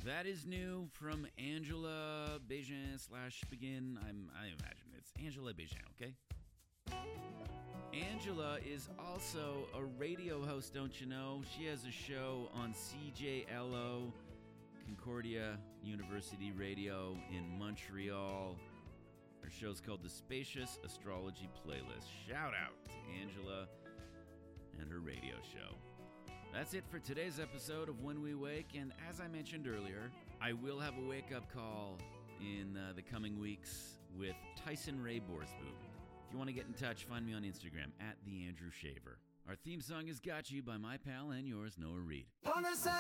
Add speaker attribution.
Speaker 1: That is new from Angela Begin/Begin. I imagine it's Angela Begin, okay? Angela is also a radio host, don't you know? She has a show on CJLO, Concordia University Radio in Montreal. Her show's called The Spacious Astrology Playlist. Shout out to Angela and her radio show. That's it for today's episode of When We Wake, and as I mentioned earlier, I will have a wake-up call in the coming weeks with Tyson Ray Borsboom. If you want to get in touch, find me on Instagram, @TheAndrewShaver. Our theme song is Got You by my pal and yours, Noah Reed.